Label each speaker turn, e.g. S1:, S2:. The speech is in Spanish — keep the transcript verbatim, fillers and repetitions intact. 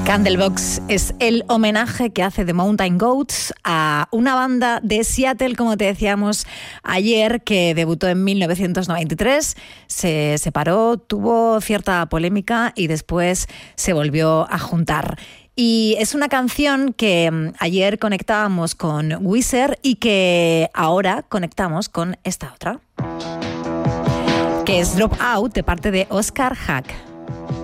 S1: Candlebox es el homenaje que hace The Mountain Goats a una banda de Seattle, como te decíamos ayer, que debutó en mil novecientos noventa y tres, se separó, tuvo cierta polémica y después se volvió a juntar. Y es una canción que ayer conectábamos con Weezer y que ahora conectamos con esta otra, que es Drop Out, de parte de Oscar Hack.